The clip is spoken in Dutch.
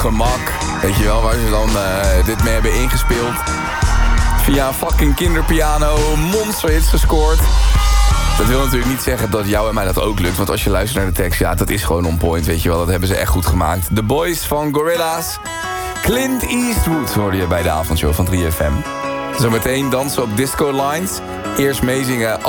gemak. Weet je wel, waar ze dan dit mee hebben ingespeeld. Via een fucking kinderpiano monsterhits gescoord. Dat wil natuurlijk niet zeggen dat jou en mij dat ook lukt. Want als je luistert naar de tekst, ja, dat is gewoon on point, weet je wel. Dat hebben ze echt goed gemaakt. The Boys van Gorillaz. Clint Eastwood hoorde je bij de avondshow van 3FM. Zometeen dansen op Disco Lines. Eerst meezingen